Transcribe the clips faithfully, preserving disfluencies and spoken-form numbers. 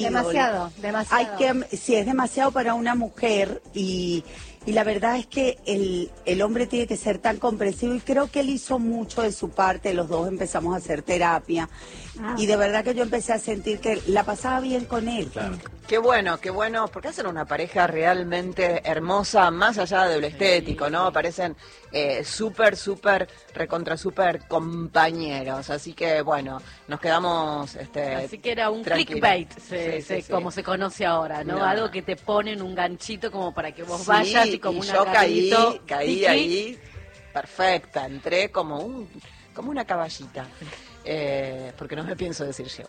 Demasiado, demasiado. Hay que, sí, es demasiado para una mujer y, y la verdad es que el, el hombre tiene que ser tan comprensivo y creo que él hizo mucho de su parte, los dos empezamos a hacer terapia ah. y de verdad que yo empecé a sentir que la pasaba bien con él. Claro. Qué bueno, qué bueno, porque hacen una pareja realmente hermosa, más allá de lo estético, ¿no? Parecen eh, súper, súper, recontra súper compañeros, así que bueno, nos quedamos este, Así que era un tranquilos. clickbait, se, Sí, se, sí, sí. como se conoce ahora, ¿no? No. Algo que te pone en un ganchito como para que vos Sí, vayas y como y una yo caí, carrito, caí tiki. ahí, perfecta, entré como un, como una caballita. Eh, porque no me pienso decir yo.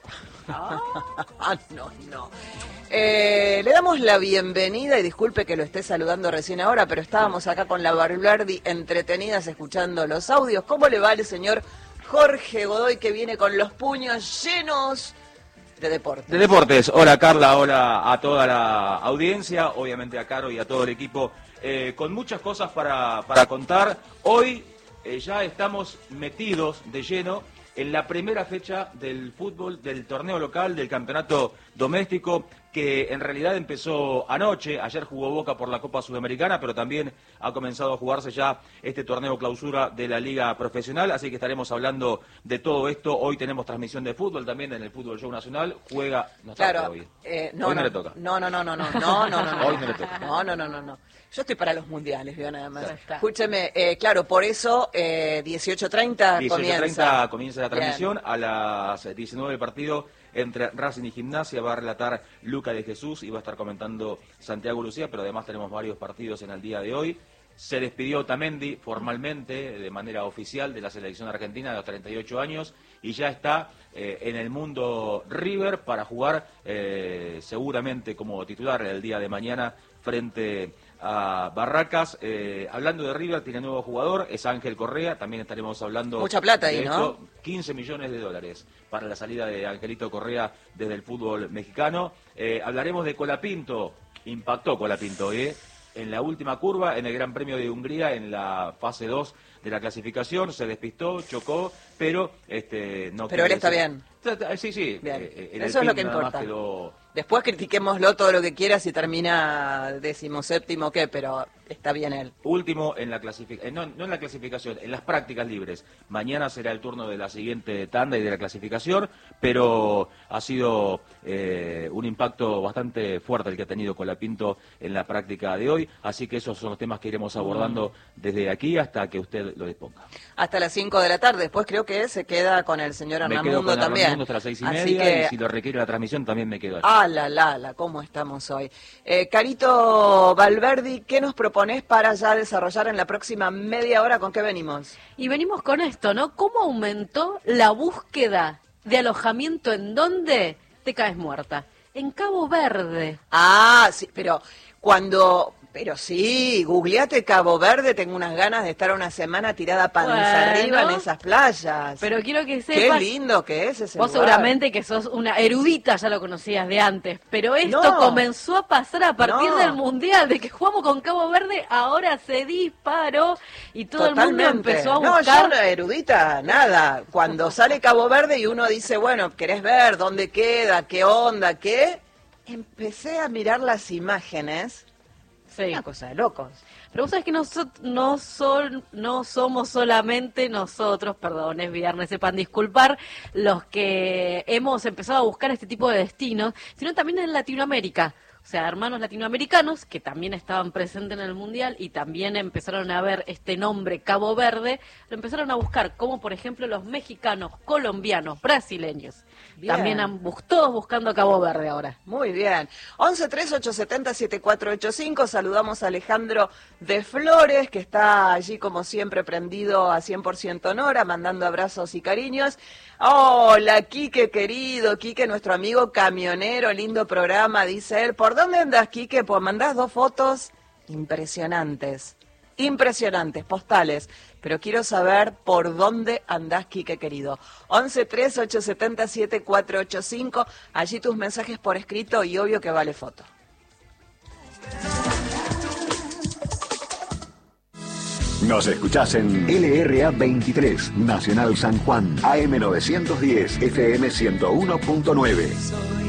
Ah, no, no. Eh, le damos la bienvenida y disculpe que lo esté saludando recién ahora, pero estábamos acá con la Barbilardi entretenidas escuchando los audios. ¿Cómo le va el señor Jorge Godoy que viene con los puños llenos de deportes? De deportes. Hola Carla, hola a toda la audiencia, obviamente a Caro y a todo el equipo, eh, con muchas cosas para, para contar. Hoy eh, ya estamos metidos de lleno en la primera fecha del fútbol, del torneo local, del campeonato doméstico, que en realidad empezó anoche. Ayer jugó Boca por la Copa Sudamericana, pero también ha comenzado a jugarse ya este torneo clausura de la Liga Profesional, así que estaremos hablando de todo esto. Hoy tenemos transmisión de fútbol también en el Fútbol Show Nacional. Juega... No está Claro, hoy. Eh, no, hoy no, no le toca. No, no, no, no, no, no, no, no, no. Hoy no le toca. No, no, no, no, no. Yo estoy para los mundiales, veo nada más. Está. Escúcheme, eh, claro, por eso eh, dieciocho treinta dieciocho comienza. treinta comienza la transmisión. Bien. A las diecinueve el partido entre Racing y Gimnasia. Va a relatar Luca de Jesús y va a estar comentando Santiago Lucía, pero además tenemos varios partidos en el día de hoy. Se despidió Otamendi formalmente, de manera oficial, de la selección argentina de los treinta y ocho años y ya está eh, en el mundo River para jugar eh, seguramente como titular el día de mañana frente a Barracas. Eh, hablando de River, tiene nuevo jugador, es Ángel Correa, también estaremos hablando... Mucha plata de ahí, esto, ¿no? quince millones de dólares para la salida de Angelito Correa desde el fútbol mexicano. Eh, hablaremos de Colapinto, impactó Colapinto, ¿eh? En la última curva, en el Gran Premio de Hungría, en la fase dos de la clasificación, se despistó, chocó, pero este no. Pero él está bien. Sí, sí. Bien. Eh, en Eso el es lo pin que nada más importa. quedó... Después critiquémoslo todo lo que quiera si termina decimoséptimo qué, pero está bien él. Último en la clasificación, no, no en la clasificación, en las prácticas libres. Mañana será el turno de la siguiente tanda y de la clasificación, pero ha sido eh, un impacto bastante fuerte el que ha tenido Colapinto en la práctica de hoy, así que esos son los temas que iremos abordando desde aquí hasta que usted lo disponga. Hasta las cinco de la tarde, después creo que se queda con el señor Me Hernán quedo Mundo con también. Hernán Mundo hasta las seis y Así media que... y si lo requiere la transmisión también me quedo allí. Ah, la, la, la, cómo estamos hoy. Eh, Carito Valverdi, ¿qué nos propones para ya desarrollar en la próxima media hora? ¿Con qué venimos? Y venimos con esto, ¿no? ¿Cómo aumentó la búsqueda de alojamiento en dónde te caes muerta? En Cabo Verde. Ah, sí, pero cuando... Pero sí, googleate Cabo Verde, tengo unas ganas de estar una semana tirada panza Bueno, arriba en esas playas. Pero quiero que Qué sepas... lindo que es ese Vos lugar. seguramente que sos una erudita, ya lo conocías de antes, pero esto No. comenzó a pasar a partir No. del Mundial, de que jugamos con Cabo Verde, ahora se disparó y todo Totalmente. el mundo empezó a No, buscar... yo no erudita, nada. Cuando sale Cabo Verde y uno dice, bueno, ¿querés ver dónde queda, qué onda, qué? Empecé a mirar las imágenes. Sí. Una cosa de locos. Pero vos sabés que no, so- no, son, no somos solamente nosotros, perdón, es viernes, sepan disculpar, los que hemos empezado a buscar este tipo de destinos, sino también en Latinoamérica. O sea, hermanos latinoamericanos que también estaban presentes en el Mundial y también empezaron a ver este nombre Cabo Verde, lo empezaron a buscar, como por ejemplo los mexicanos, colombianos, brasileños. Bien. También han bus- todos buscando Cabo Verde ahora. Muy bien. once tres ocho siete cero siete cuatro ocho cinco. Saludamos a Alejandro de Flores, que está allí como siempre prendido a cien por ciento Nora, mandando abrazos y cariños. Hola, Quique querido, Quique, nuestro amigo camionero, lindo programa, dice él. ¿Por dónde andas, Quique? Pues mandás dos fotos impresionantes. Impresionantes, postales, pero quiero saber por dónde andás, Quique querido. once tres ocho siete cero siete cuatro ocho cinco, allí tus mensajes por escrito y obvio que vale foto. Nos escuchás en L R A veintitrés, Nacional San Juan, A M novecientos diez, F M ciento uno punto nueve.